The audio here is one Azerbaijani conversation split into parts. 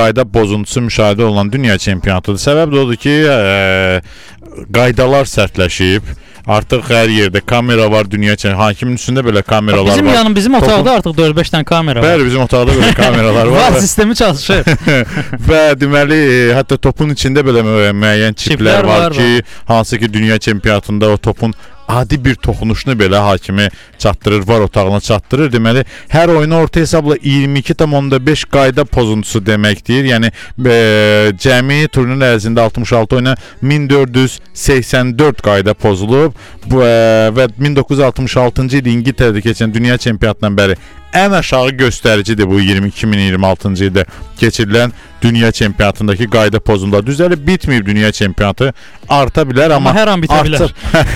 qayda pozuntusu müşahidə olunan dünya çempionatıdır. Səbəb də odur ki, qaydalar sərtləşib. Artıq hər yerdə kamera var, dünya hakimin üstündə belə kameralar var. Bizim otaqda artıq 4-5 dənə kamera var. Bəli, bizim otaqda belə kameralar var. Var, sistemi çalışır. Və deməli, hətta topun içində belə müəyyən çiplər var ki, hansı ki dünya çempionatında o topun adi bir toxunuşunu belə hakimi çatdırır, var otağına çatdırır. Deməli, hər oyuna orta hesabla 22,5 qayda pozuntusu deməkdir. Yəni, cəmi turnirin ərzində 66 oyuna 1484 qayda pozulub və 1966-cı il İngiltərədə keçən dünya çempionatından bəri ən aşağı göstəricidir bu 2026-cı ildə keçirilən dünya çempionatındakı qayda pozuntuları. Düzdür, bitməyib dünya çempionatı, arta bilər, amma hər an bitə bilər.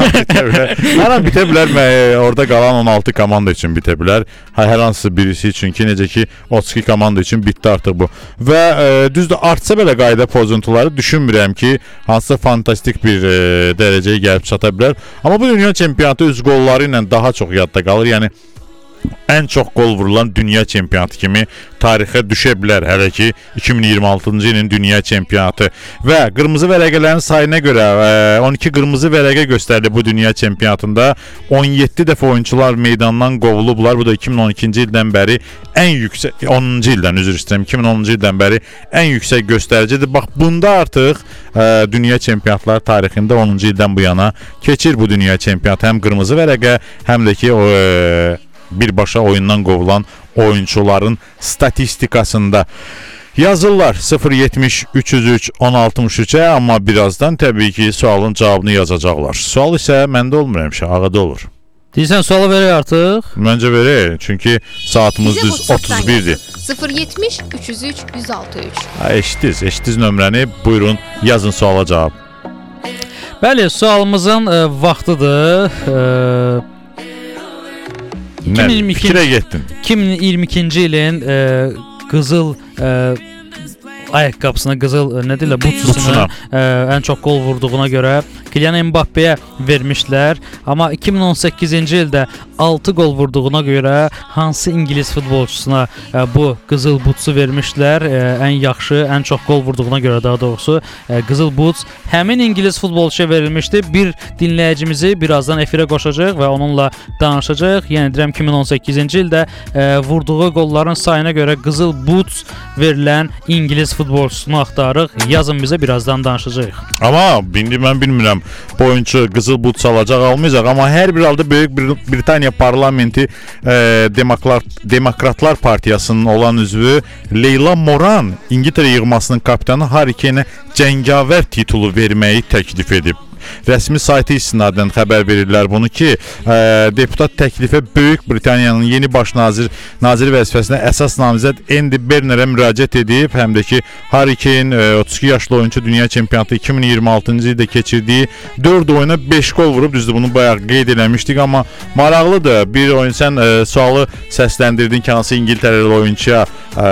Hər an bitə bilər, orada qalan 16 komanda üçün bitə bilər. Hər hansı birisi üçün ki, necə ki 32 komanda üçün bitdi artıq bu. Və düzdür, artsa belə qayda pozuntuları düşünmürəm ki, hansısa fantastik bir dərəcəyə gəlib çata bilər. Amma bu dünya çempionatı öz qolları ilə daha çox yadda qalır. Yəni ən çox qol vurulan dünya çempionatı kimi tarixə düşə bilər, hələ ki 2026-cı ilin dünya çempionatı. Və qırmızı vərəqələrin sayına görə 12 qırmızı vərəqə göstərildi bu dünya çempionatında. 17 dəfə oyunçular meydandan qovulublar. Bu da 2012-ci ildən bəri ən yüksək, 10-cu ildən üzr istəyirəm, 2010-cu ildən bəri ən yüksək göstəricidir. Bax, bunda artıq dünya çempionatları tarixində 10-cu ildən bu yana keçir bu dünya çempionatı. Həm qırmızı vərəqə, həm də ki birbaşa oyundan qovulan oyunçuların statistikasında yazırlar 070 303 1063-ə, amma birazdan təbii ki sualın cavabını yazacaqlar. Sual isə məndə olmur həmişə, ağada olur. Deyirsən sualı verək artıq? Məncə verək, çünki saatımız düz 31-dir. 070 303 163. Eşitiz nömrəni, buyurun yazın suala cavab. Bəli, sualımızın vaxtıdır. 2022-ci ilin qızıl ayaqqabısına, qızıl nə deyirlər, butsusuna ən çox qol vurduğuna görə Kylian Mbappe'yə vermişlər. Amma 2018-ci ildə 6 qol vurduğuna görə hansı İngilis futbolçusuna bu qızıl butsu vermişlər? Ən yaxşı, ən çox qol vurduğuna görə daha doğrusu qızıl buts həmin İngilis futbolçuya verilmişdi. Bir dinləyicimizi birazdan efirə qoşacaq və onunla danışacaq. Yəni deyirəm 2018-ci ildə vurduğu qolların sayına görə qızıl buts verilən İngilis futbolçusunu axtarırıq. Yazın bizə, birazdan danışacağıq. Amma mən bilmirəm bu oyuncu qızıl buts alacaq, almayacaq, amma hər bir halda Böyük Britaniya parlamenti Demokratlar Partiyasının olan üzvü Leyla Moran İngiltərə yığmasının kapitanı Harry Kane'ə cəngavər titulu verməyi təklif edib. Rəsmi saytı istinadən xəbər verirlər bunu ki, deputat təklifə Böyük Britaniyanın yeni baş naziri vəzifəsinə əsas namizəd Andy Bernerə müraciət edib. Həm də ki, Harry Kane 32 yaşlı oyuncu dünya çempionatı 2026-cı ildə keçirdiyi 4 oyuna 5 gol vurub. Düzdür, bunu bayaq qeyd eləmişdik, amma maraqlıdır. Bir oyun sən sualı səsləndirdin ki, hansı İngiltərəli oyuncuya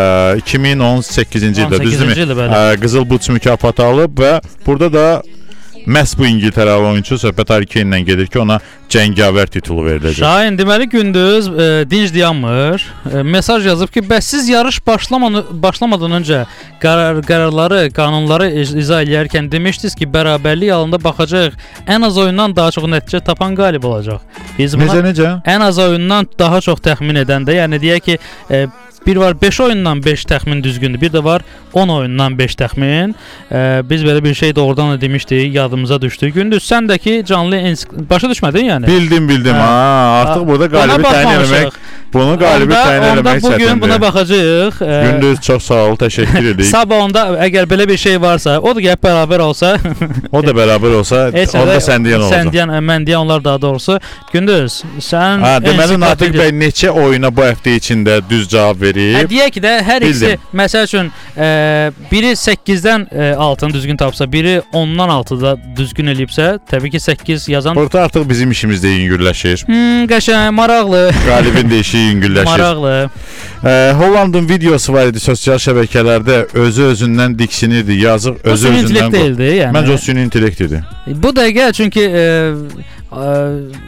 2018-ci ildə, düzdürmü? Qızıl buts mükafatı alıb və burada da məhz bu İngiltərəli oyuncu söhbət Harry Kane-lə gedir ki, ona cəngavər titulu veriləcək. Şahin, deməli gündüz dinc dayanmır. Mesaj yazıb ki, bəs siz yarış başlamadan öncə qərarları, qanunları izah edərkən demişdiniz ki, bərabərlik halında baxacaq, ən az oyundan daha çox nəticə tapan qalib olacaq. Biz buna necə? Ən az oyundan daha çox təxmin edəndə, yəni deyək ki, bir var 5 oyundan 5 təxmin düzgündür, bir də var 10 oyundan 5 təxmin. Biz belə bir şey doğrudan da demişdik, yadımıza düşdü. Gündüz, sən də ki canlı başa düşmədin yəni? Bildim. Artıq burada qalibi təyin eləmək, bunu qalibi təyin eləmək çətindir. Bugün buna baxacağıq. Gündüz, çox sağ ol, təşəkkür edirik. Sabah onda əgər belə bir şey varsa, o da gəlib bərabər olsa, o da bərabər olsa, onda sən deyən olacaq. Sən deyən, mən deyən onlar daha doğrusu. Gündüz, sən deməli Natiq bəy neçə oyuna bu həftə içində düz cavab verib? Deyək ki də hər ikisi, məsəl üçün biri 8-dən 6-nı düzgün tapsa, biri 10-dan 6-da düzgün eləyibsə, təbii ki 8 yazan... Orada artıq bizim işimizdə yüngülləşir. Qəşəng, maraqlı. Qalibin də işi yüngülləşir. Maraqlı. Hollandın videosu var idi sosial şəbəkələrdə, özü-özündən diksinirdi, yazıq özü-özündən... O süni intellekt deyildi, yəni. Məncə o süni intellekt idi. Bu dəqiqə çünki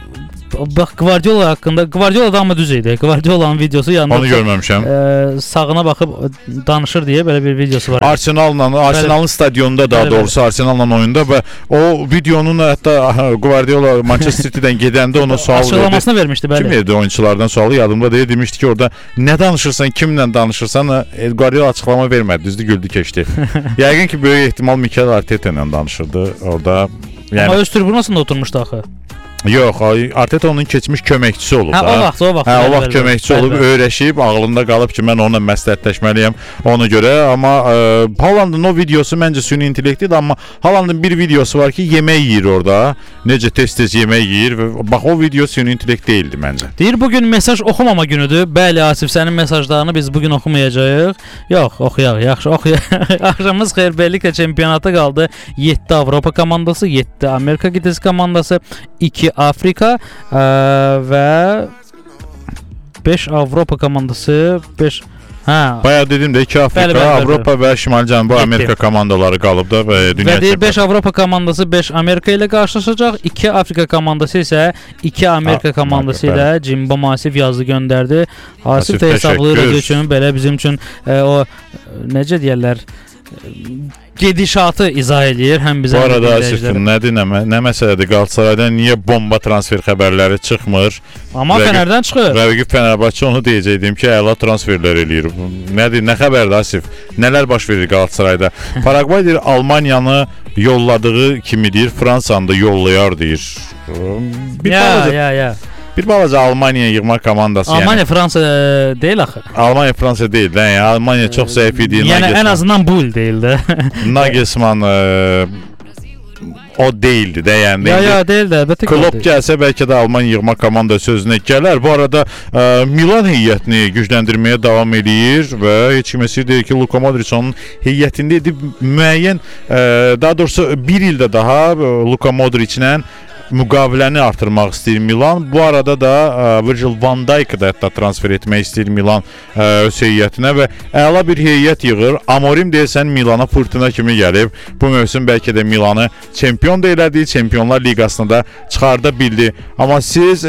bax Guardiola haqqında, Guardiola da amma düz idi. Guardiola'nın videosu yanında. Onu görməmişəm. Sağına baxıb danışır deyə belə bir videosu var. Arsenalın stadionunda daha doğrusu Arsenal'la oyunda və o videonun hətta Guardiola Manchester City'dən gedəndə ona sual verdi. Açıqlamasını vermişdi bəli. Kim verdi oyunculardan sualı yadımda deyil. Demişdi ki orada nə danışırsan, kimlə danışırsan, Guardiola açıqlama vermədi. Düzdür, güldü keçdi. Yəqin ki böyük ehtimal Mikel Arteta ilə danışırdı orada. Yəni amma öz tribunasında oturmuşdu axı. Yox, Arteta onun keçmiş köməkçisi olub da. O vaxt. O vaxt köməkçi olub, öyrəşib, ağlında qalıb ki, mən onunla məsləhətləşməliyəm ona görə. Amma Haalandın o videosu məncə süni intellektdir, amma Haalandın bir videosu var ki, yemək yeyir orada. Necə tez-tez yemək yeyir. Bax, o video süni intellekt deyildi məncə. Deyir, bugün mesaj oxumama günüdür. Bəli, Asif, sənin mesajlarını biz bugün oxumayacağıq. Yox, oxuyaq, yaxşı, oxuyaq. Axşamımız xeyir, beləliklə çempionata qaldı. 7 Avropa komandası, 7 Amerika qitəsi komandası, 2 Afrika və 5 Avropa komandası, 5 Bayağı dedim də 2 Afrika, bəli. Avropa və Şimali-Cənubi Amerika komandaları qalıb da dünya çempionatı. 5 Avropa komandası 5 Amerika ilə qarşılaşacaq. 2 Afrika komandası isə 2 Amerika komandası ilə Jimbo Masif yazdı göndərdi. Asif də hesablayır üçün belə bizim üçün o necə deyirlər gedişatı izah eləyir həm bizə. Bu arada Asif'in nədir, nə məsələdir? Qalatasaray niyə bomba transfer xəbərləri çıxmır? Amma Fənərdən çıxır. Rəqib Fənərbağçı onu deyəcəkdim ki, əla transferlər eləyir. Nədir, nə xəbərdir Asif? Nələr baş verir Qalatasarayda? Paragvay deyir, Almaniyanı yolladığı kimi deyir, Fransanı da yollayar deyir. Bir balaca Almaniya yığma komandası. Almaniya Fransa deyil axı. Almaniya Fransa deyil də. Yəni Almaniya çox zəif idi. Yəni ən azından bu il deyil də. Nagelsmann o deyildi də, yəni. Ya deyil də, əlbəttə. Klopp gəlsə bəlkə də Almaniya yığma komanda sözünə gələr. Bu arada Milan heyətini gücləndirməyə davam edir və heç kim deyir ki, Luka Modric onun heyətində edib müəyyən, daha doğrusu bir ildə daha Luka Modriclə müqaviləni artırmaq istəyir Milan. Bu arada da Virgil van Dijk'ı da hətta transfer etmək istəyir Milan öz heyətinə və əla bir heyət yığır. Amorim deyəsən Milana fırtına kimi gəlib. Bu mövsüm bəlkə də Milanı çempion da elədi, Çempionlar Liqasına da çıxarda bildi. Amma siz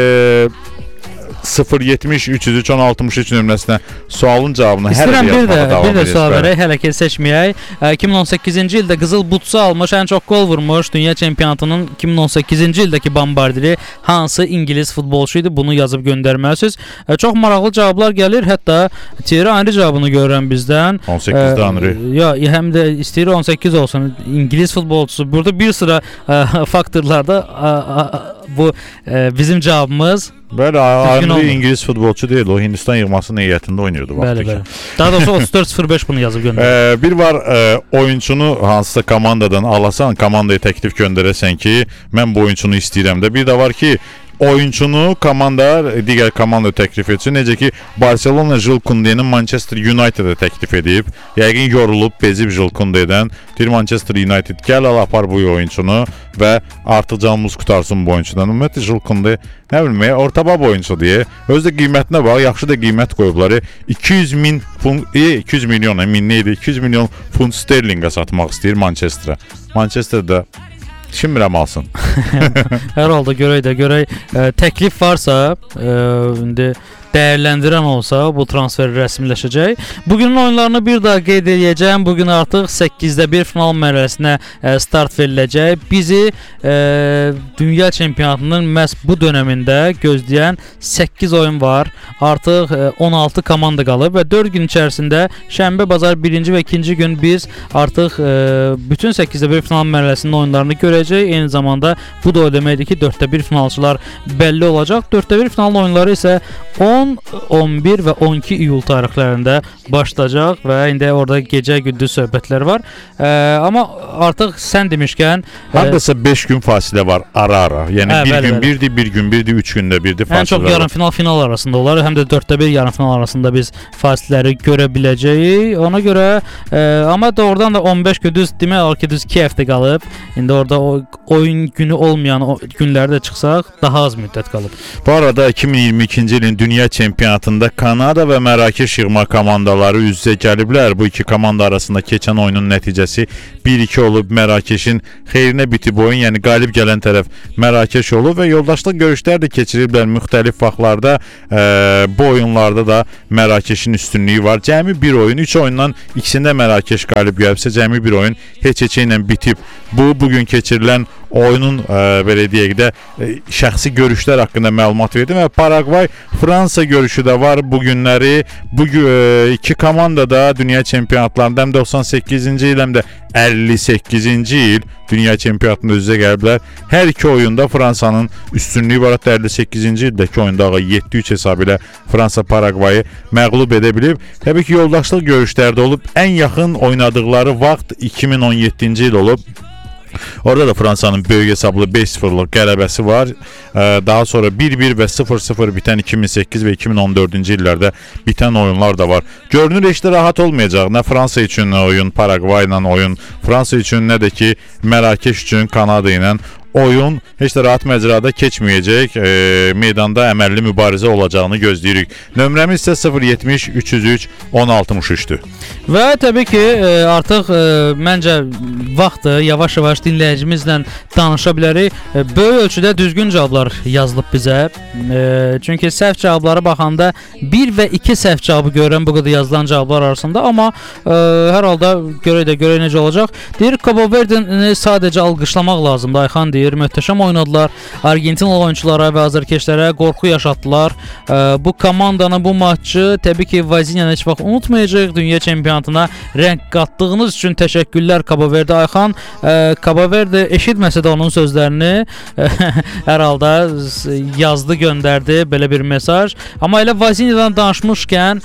070 303 1063 nömrəsinə sualın cavabını hər bir də sual verək, hələ ki seçməyək. 2018-ci ildə qızıl butsu almış, ən çox gol vurmuş dünya çempionatının 2018-ci ildəki bombardiri hansı İngilis futbolçu idi? Bunu yazıb göndərməlisiniz. Çox maraqlı cavablar gəlir. Hətta Thierry Henry cavabını görürəm bizdən. 18-də Henry. Ya, həm də istəyir 18 olsun. İngilis futbolçusu. Burada bir sıra faktorlarda bu bizim cavabımız. Bəli, Henry İngilis futbolçu deyil, o Hindistan yığmasının heyətində oynayırdı vaxtı ki. Daha doğrusu 34-05 bunu yazıb göndərir. Bir var, oyunçunu hansısa komandadan alasan, komandaya təklif göndərəsən ki, mən bu oyunçunu istəyirəm də. Bir də var ki, oyunçunu digər komanda təklif etsin. Necə ki, Barcelona Jules Koundé'nin Manchester United'a təklif edib. Yəqin yorulub, bezib Jules Koundé'dən. Deyir Manchester United, gəl al apar bu oyunçunu və artıq canımız qutarsın bu oyunçudan. Ümumiyyətlə Jules Koundé, nə bilmək, ortabab oyuncu deyə. Özü də qiymətinə bax, yaxşı da qiymət qoyublar. 200 milyon funt sterlinqə satmaq istəyir Manchester'a. Manchester'da kim biləm alsın. Hər halda görək təklif varsa, indi dəyərləndirən olsa bu transfer rəsmiləşəcək. Bugünün oyunlarını bir daha qeyd edəcəm. Bugün artıq 8-də 1 final mərhələsinə start veriləcək. Bizi dünya çempionatının məhz bu dövründə gözləyən 8 oyun var. Artıq 16 komanda qalıb və 4 gün içərisində şənbə, bazar 1-ci və 2-ci gün biz artıq bütün 8-də 1 final mərhələsinin oyunlarını görəcəyik. Eyni zamanda bu da o deməkdir ki, 4-də 1 finalçılar bəlli olacaq. 4-də 1 final oyunları isə 10, 11 və 12 iyul tarixlərində başlayacaq və indi orada gecə-gündüz söhbətlər var. Amma artıq sən demişkən hardasa 5 gün fasilə var ara-ara. Yəni bir gün birdir, bir gün birdir, 3 gündə birdir fasilə. Ən çox yarım final arasında olar. Həm də 4-də 1 yarım final arasında biz fasilələri görə biləcəyik. Ona görə amma doğrudan da 15 gün demək olar ki, düz 2 həftə qalıb. İndi orada oyun günü olmayan günlərdə çıxsaq daha az müddət qalıb. Bu arada 2022-ci ilin dünya çempionatında Kanada və Mərakeş yığma komandaları üz-üzə gəliblər. Bu iki komanda arasında keçən oyunun nəticəsi 1-2 olub. Mərakeşin xeyrinə bitib oyun, yəni qalib gələn tərəf Mərakeş olub və yoldaşlıq görüşləri də keçiriblər müxtəlif vaxtlarda. Bu oyunlarda da Mərakeşin üstünlüyü var. Cəmi bir oyun, 3 oyundan ikisində Mərakeş qalib gəlibsə, cəmi bir oyun heç-heçə ilə bitib. Bu bugün keçirilən oyunun belə deyək də şəxsi görüşlər haqqında məlumat verdim və Paragvay Fransa görüşü də var bu günləri. Bu iki komanda da dünya çempionatlarında həm 98-ci il həm də 58-ci il dünya çempionatında üzə gəliblər. Hər iki oyunda Fransanın üstünlüyü var. Hətta 58-ci ildəki oyunda 7-3 hesabı ilə Fransa Paragvayı məğlub edə bilib. Təbii ki, yoldaşlıq görüşlərdə olub. Ən yaxın oynadıqları vaxt 2017-ci il olub. Orada da Fransanın böyük hesablı 5-0'lık qələbəsi var. Daha sonra 1-1 və 0-0 bitən 2008 və 2014-cü illərdə bitən oyunlar da var. Görünür heç də rahat olmayacaq. Nə Fransa üçün oyun, Paragvay ilə oyun, Fransa üçün nə də ki Mərakeş üçün Kanada ilə oyun heç də rahat məcrada keçməyəcək. Meydanda əməlli mübarizə olacağını gözləyirik. Nömrəmiz isə 070 303 1063-dür. Və təbii ki, artıq məncə vaxtdır yavaş-yavaş dinləyicimizlə danışa bilərik. Böyük ölçüdə düzgün cavablar yazılıb bizə. Çünki səhv cavablara baxanda 1 və 2 səhv cavabı görürəm bu qədər yazılan cavablar arasında, amma hər halda görək necə olacaq. Deyir, Cabo Verdeni sadəcə alqışlamaq lazımdır. Ayxan deyir, möhtəşəm oynadılar. Argentinalı oyunçulara və azarkeşlərə qorxu yaşatdılar. Bu komandanın bu maçı təbii ki, Vazinyanı heç vaxt unutmayacaq. Dünya çempionatına rəng qatdığınız üçün təşəkkürlər Cabo Verde. Ayxan, Cabo Verde eşitməsə də onun sözlərini hər halda yazdı, göndərdi belə bir mesaj. Amma elə Vazinyadan danışmışkən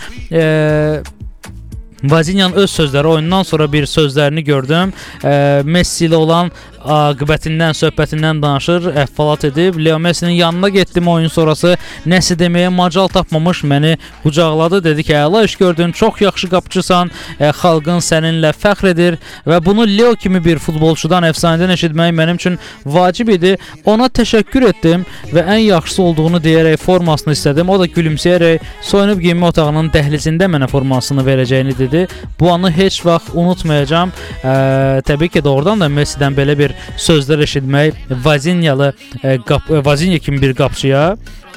Vazinyanın öz sözləri, oyundan sonra bir sözlərini gördüm. Messi ilə olan aqibətindən, söhbətindən danışır, əhvalat edib. Leo Messi'nin yanına getdim oyun sonrası. Nəsə deməyə macal tapmamış məni qucaqladı. Dedi ki, əla iş gördün, çox yaxşı qapıcısan, xalqın səninlə fəxr edir və bunu Leo kimi bir futbolçudan, əfsanədən eşitmək mənim üçün vacib idi. Ona təşəkkür etdim və ən yaxşısı olduğunu deyərək formasını istədim. O da gülümsəyərək soyunub geyinmə otağının dəhlizində mənə formasını verəcəyini dedi. Bu anı heç vaxt unutmayacağam. Təbii ki, doğrudan da Messi'dən belə bir sözlər eşitmək Vazinya kimi bir qapçıya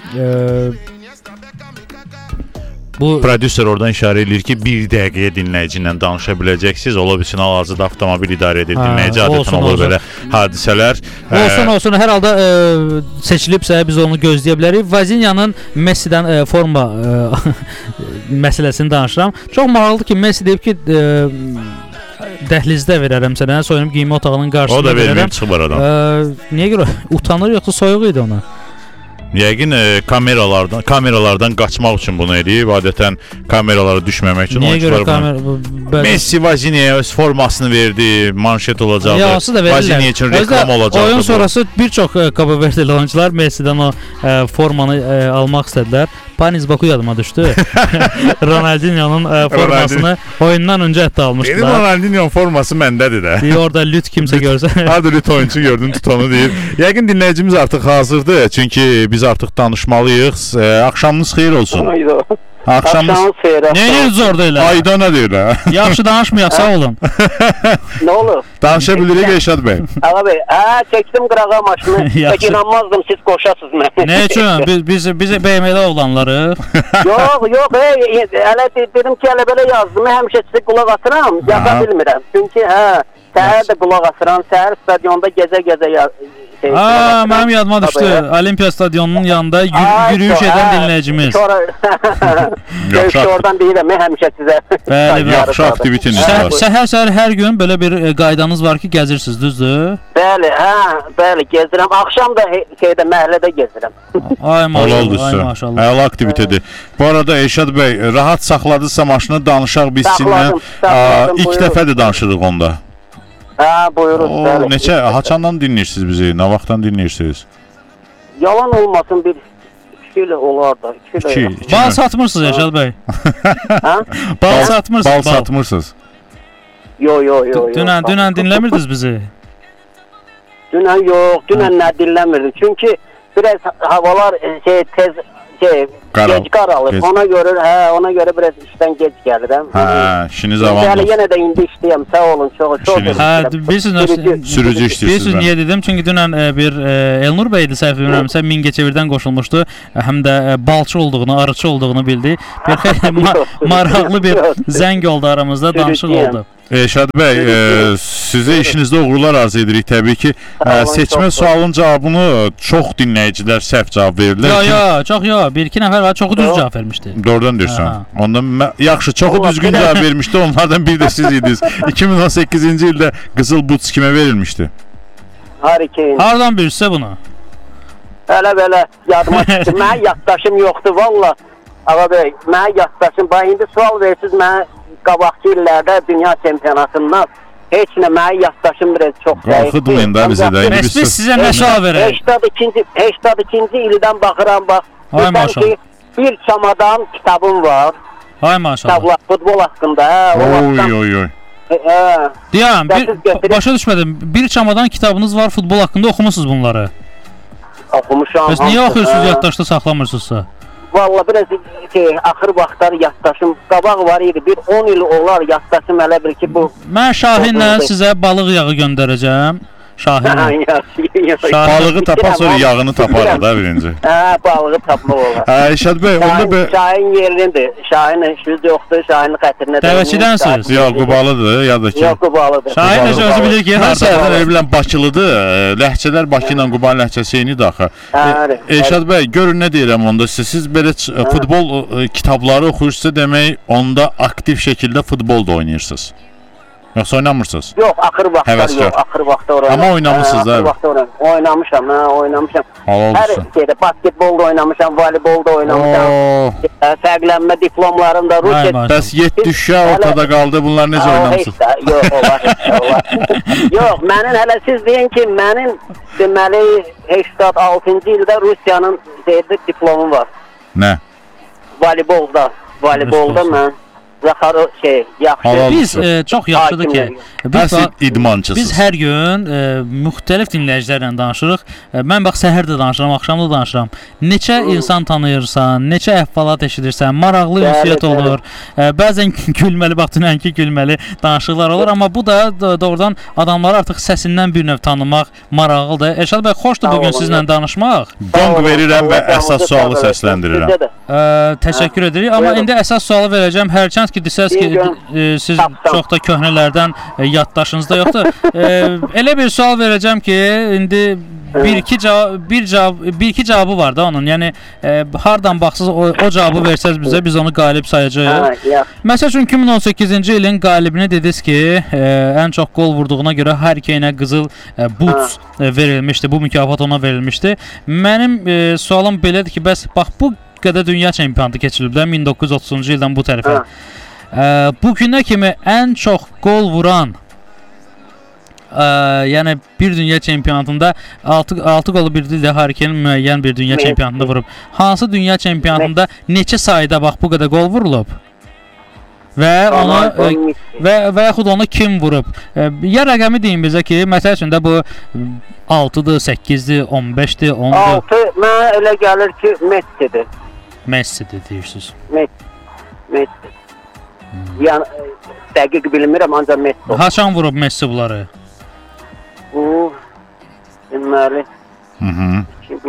bu prodüser oradan işarə edir ki, 1 dəqiqəyə dinləyici ilə danışa biləcəksiniz. Ola bilsin hal-hazırda avtomobil idarə edir dinləyici, adətən olur belə hadisələr. Olsun, hər halda seçilibsə biz onu gözləyə bilərik. Vazinyanın Messi'dən forma məsələsini danışıram. Çox maraqlıdır ki, Messi deyib ki, dəhlizdə verərəm sənə, soyunub geyinmə otağının qarşısında verərəm. O da verməyib çıxıb aradan. Niyə görə? Utanır yoxsa soyuq idi ona? Yəqin kameralardan qaçmaq üçün bunu edib, adətən kameralara düşməmək üçün. Niyə görə kamera? Messi Vazinya'ya öz formasını verdi, manşet olacaqdı. Vazinya üçün reklam olacaqdı. Oyun sonrası bir çox Cabo Verdeli oyuncular Messi'dən o formanı almaq istədilər. Panis Baku yadıma düşdü. Ronaldinho'nun formasını oyundan öncə hətta almışdılar. Benim Ronaldinho'nun forması məndədir də. Deyir, orada lüt kimsə görsə. Harada lüt oyuncu gördün, tut onu deyir. Yəqin dinləyicimiz artıq hazırdır. Çünki biz artıq danışmalıyıq. Axşamınız xeyir olsun. Axşamınız xeyir. Nə edirsiniz orada elə? Ayda nə deyir də? Yaxşı danışmayaq, sağ olun. Nə olur? Danışa bilirik Eşad bəy. Ağa bəy, çəkdim qırağa maşını. Pək inanmazdım siz qoşasınız mənə. Nə üçün? Biz BMW-də oğlanları. Yox, hələ dedim ki, hələ belə yazdım. Həmişə sizə qulaq asıram, yata bilmirəm. Çünki səhər də qulaq asıram, səhər stadionda gəzə-gəzə mənim yadıma düşdü. Olimpiya stadionunun yanında yürüyüş edən dinləyicimiz. Sonra oradan deyirəm, həmişə sizə. Bəli, yaxşı aktivitiniz var. Səhər hər gün belə bir qaydanız var ki, gəzirsiniz, düzdür? Bəli, gezirəm. Axşam da məhəllədə gezirəm. Ay maşallah. Əla aktivitedir. Bu arada Eşad bəy, rahat saxladısa maşını danışaq biz sizinlə. İlk dəfədir danışırıq onda. Buyurun. Neçə, haçandan dinləyirsiniz bizi? Nə vaxtdan dinləyirsiniz? Yalan olmasın, bir 2 il olar da. Bal satmırsınız Eşad bəy? Bal satmırsınız? Bal satmırsınız? Yox. Dünən dinləmirdiniz bizi? Dünən yox, dünən nə dinləmirdim. Çünki biraz havalar tez gec qaralıb. Ona görə biraz işdən gec gəlirəm. İşiniz avam olsun. Yenə də indi işləyəm. Sağ olun, çox. Sürücü işləyirsiniz. Bilirsiniz niyə dedim? Çünki dünən bir Elnur bəy idi, səhv bilmirəmsə, Mingəçevirdən qoşulmuşdu. Həm də balçı olduğunu, arıçı olduğunu bildi. Bir xeyli maraqlı bir zəng oldu aramızda, danışıq oldu. Şad bəy, sizə işinizdə uğurlar arzu edirik təbii ki. Seçmə sualın cavabını çox dinləyicilər səhv cavab verirlər. Yox, bir-iki nəfər var, çoxu düz cavab vermişdi. Doğrudan deyirsən. Ondan yaxşı, çoxu düzgün cavab vermişdi. Onlardan biri də siz idiniz. 2018-ci ildə qızıl buts kimə verilmişdi? Hardan bilirsə bunu? Hələ belə yadıma çıxdı. Mənim yaddaşım yoxdur valla. Ağa bəy, mənim yaddaşım. İndi sual versiniz mənə. Qabaqki illərdə dünya çempionatından heç nə mənim yaddaşım biraz çox zəifdir. Qalxıdın da bizə də. Biz sizə nə sual verək? 82-ci ildən baxıram, bax. Ay maşallah. Bir çamadan kitabım var. Ay maşallah. Kitablar, futbol haqqında. Oy. Deyəm, başa düşmədim. Bir çamadan kitabınız var, futbol haqqında oxumusunuz bunları. Oxumuşam. Bəs niyə oxuyursunuz, yaddaşda saxlamırsınızsa? Valla biraz axır vaxtlar yaddaşım qabaq var idi. Bir 10 il olar yaddaşım elə bir ki bu. Mən Şahinlə sizə balıq yağı göndərəcəm. Şahinlə. Balığı tapar sonra yağını tapar da birinci. Balığı tapmaq olar. Şad bəy, onda Şahin yerindir. Şahin işiniz yoxdur. Şahin xətrinə. Dəvəçidənsiniz. Yox, Qubalıdır ya da ki. Yox, Qubalıdır. Şahin özü bilir ki, harda. Mən evlən Bakılıdır. Ləhcələr Bakı ilə Qubalı ləhcəsi eynidir axı. Şad bəy, görün nə deyirəm onda. Siz belə futbol kitabları oxuyursunuz demək, onda aktiv şəkildə futbol da oynayırsınız. Yoxsa oynamırsınız? Yox, axır vaxtlar yox, axır vaxtda oynayıram. Amma oynamışsınız da. Axır vaxtda oynamışam, oynamışam. Hər şeydə basketbol da oynamışam, voleybol da oynamışam. Fərqlənmə diplomlarım da Rusiya. Bəs 7 uşaq ortada qaldı. Bunlar necə oynamısınız? Yox, olar. Yox, mənim hələ siz deyin ki, mənim deməli 86-cı ildə Rusiyanın diplomum var. Nə? Voleybolda mən Zaxarı yaxşı. Biz çox yaxşıdır ki, biz hər gün müxtəlif dinləyicilərlə danışırıq. Mən bax səhər də danışıram, axşam da danışıram. Neçə insan tanıyırsan, neçə əhvalat eşidirsən, maraqlı ünsiyyət olur. Bəzən gülməli, bax dünənki gülməli danışıqlar olur, amma bu da doğrudan adamları artıq səsindən bir növ tanımaq maraqlıdır. Elşad bəy, xoşdur bugün sizlə danışmaq. Qonq verirəm və əsas sualı səsləndirirəm. Təşəkkür edirik, amma indi əsas sualı verəcəm. Hərçənd ki, desəz ki, siz çox da köhnələrdən yaddaşınızda yoxdur. Elə bir sual verəcəm ki, indi bir-iki cavabı var da onun. Yəni hardan baxsız o cavabı versəz bizə, biz onu qalib sayacağıq. Məsəl üçün 2018-ci ilin qalibini dediniz ki, ən çox qol vurduğuna görə hər ikiyinə qızıl buts verilmişdi. Bu mükafat ona verilmişdi. Mənim sualım belədir ki, bəs bax bu qədər dünya çempionatı keçiriliblər 1930-cu ildən bu tərəfə. Bu günə kimi ən çox qol vuran, yəni bir dünya çempionatında 6 qolu bir dildə Harikenin müəyyən bir dünya çempionatında vurub. Hansı dünya çempionatında neçə sayda bax bu qədər qol vurulub? Və yaxud onu kim vurub? Ya rəqəmi deyin bizə ki, məsəl üçün də bu 6-dır, 8-dir, 15-dir, 10-dur. 6 mənə elə gəlir ki, Messidir. Messidir deyirsiniz. Messi. Yəni dəqiq bilmirəm, ancaq Messi. Haçan vurub Messi bunları? Deməli. 2008.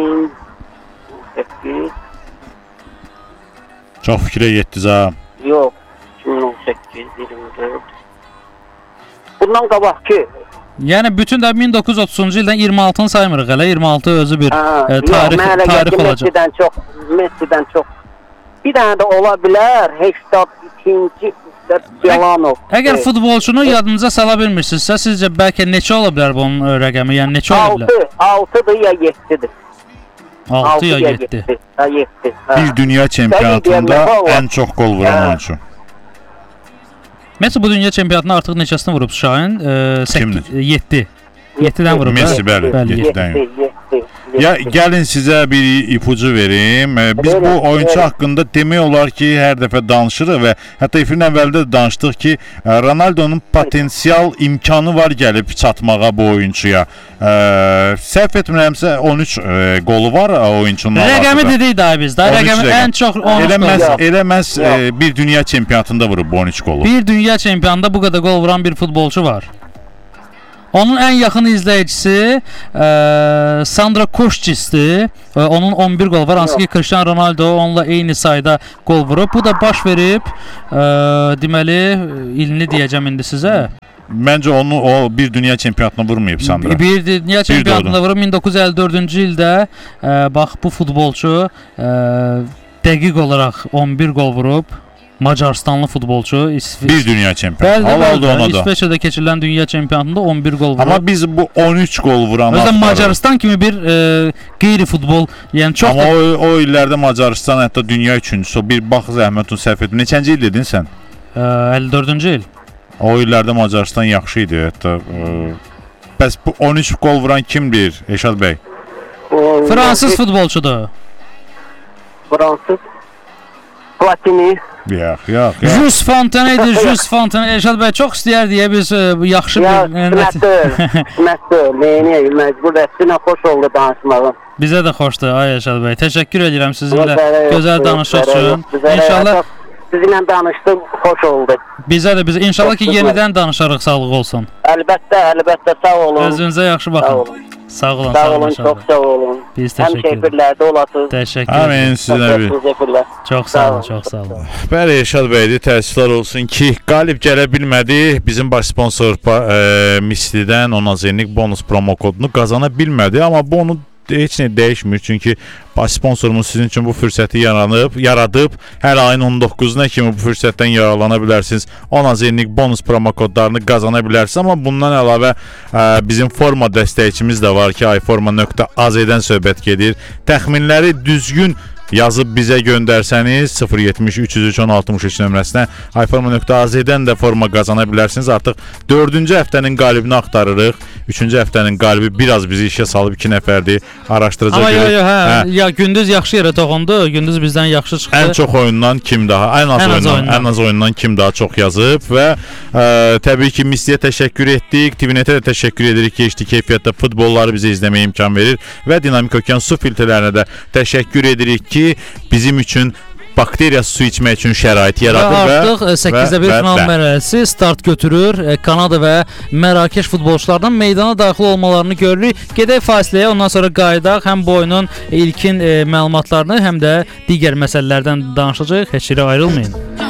Çox fikrə getdiniz ha. Yox, 2018, 24. Bundan qabaqki. Yəni bütün də 1930-cu ildən 26-nı saymırıq hələ. 26 özü bir tarix olacaq. Messidən çox. Bir dənə də ola bilər, 82-ci Yalanov. Əgər futbolçunu yadınıza sala bilmirsinizsə, sizcə bəlkə neçə ola bilər bunun rəqəmi? Yəni neçə ola bilər? 6-dır ya 7-dir. 6 ya 7. Bir dünya çempionatında ən çox qol vuran oyuncu. Messi bu dünya çempionatında artıq neçəsini vurub Şahin? 7. 7-dən vurub. Messi bəli, 7-dən. Ya gəlin sizə bir ipucu verim. Biz Verin, bu oyuncu verin. haqqında demək olar ki, hər dəfə danışırıq və hətta efirin əvvəlində də danışdıq ki, Ronaldonun potensial imkanı var gəlib çatmağa bu oyuncuya. Səhv etmirəmsə 13 qolu var oyuncunun arasında. Rəqəmi dedik daha biz. Da rəqəmi ən çox 13 qol. Eləməz bir dünya çempionatında vurub bu 13 qolu. Bir dünya çempionatında bu qədər qol vuran bir futbolçu var. Onun ən yaxın izləyicisi Sandra Koşçisdir. Onun 11 qol var. Hansı ki Cristiano Ronaldo onunla eyni sayda qol vurub. Bu da baş verib deməli ilini deyəcəm indi sizə. Məncə onu o bir dünya çempionatına vurmayıb Sandra. Bir dünya çempionatında vurub 1954-cü ildə bax bu futbolçu dəqiq olaraq 11 qol vurub. Macarstanlı futbolçu. Bir dünya çempionu. Bəli, İsveçrədə keçirilən dünya çempionatında 11 qol vurub. Amma biz bu 13 qol vuran özdə Macaristan kimi bir qeyri-futbol, yəni çox amma o illərdə Macaristan hətta dünya üçüncüsü. Bir bax zəhmət onu səhv etmə. Neçənci il dedin sən? 54-cü il. O illərdə Macaristan yaxşı idi hətta. Bəs bu 13 qol vuran kimdir Eşad bəy? Fransız futbolçudur. Fransız. Platini. Yox. Jules Fontaine-dir, Jules Fontaine. Eşad bəy çox istəyər deyə biz yaxşı bir Qismətdir. Neyini məcbur etsinə xoş oldu danışmağım. Bizə də xoşdur ay Eşad bəy. Təşəkkür edirəm sizinlə gözəl danışıq üçün. İnşallah sizinlə danışdım, xoş oldu. Bizə inşallah ki yenidən danışarıq, sağlıq olsun. Əlbəttə, sağ olun. Özünüzə yaxşı baxın. Sağ olun. Çox sağ olun. Biz təşəkkür ederiz. Həmşehirlərdə olasınız. Təşəkkür edirəm. Amin, sizə bir. Çox sağ olun. Bəli, Eşad bəydir. Təəssüflər olsun ki, qalib gələ bilmədi. Bizim baş sponsor Mislidən Onazernik bonus promo kodunu qazana bilmədi, amma bu onu heç nə dəyişmir, çünki baş sponsorumuz sizin üçün bu fürsəti yaradıb. Hər ayın 19-na kimi bu fürsətdən yararlana bilərsiniz. Onazernik bonus promo kodlarını qazana bilərsiniz, amma bundan əlavə bizim forma dəstəkçimiz də var ki, iforma.az-dən söhbət gedir. Təxminləri düzgün yazıb bizə göndərsəniz 070 303 1063 nömrəsinə iforma.az-dən də forma qazana bilərsiniz. Artıq 4-cü həftənin qalibini axtarırıq. 3-cü həftənin qalibi biraz bizi işə salıb 2 nəfərdir. Araşdıracaq. Amma ya Gündüz yaxşı yerə toxundu. Gündüz bizdən yaxşı çıxdı. Ən çox oyundan kim daha? Ən az oyundan kim daha çox yazıb və təbii ki Misliyə təşəkkür etdik. TVNet-ə də təşəkkür edirik ki, HD keyfiyyətdə futbolları bizə izləməyə imkan verir və Dinamik Okean su filtrlərinə də təşəkkür edirik ki, bizim üçün bakteriya su içmək üçün şərait yaradır və artıq 8-də 1 final mərhələsi start götürür. Kanada və Mərakeş futbolçulardan meydana daxil olmalarını görürük. Gedək fasiləyə, ondan sonra qayıdaq. Həm bu oyunun ilkin məlumatlarını, həm də digər məsələlərdən danışacağıq. Heç yerə ayrılmayın.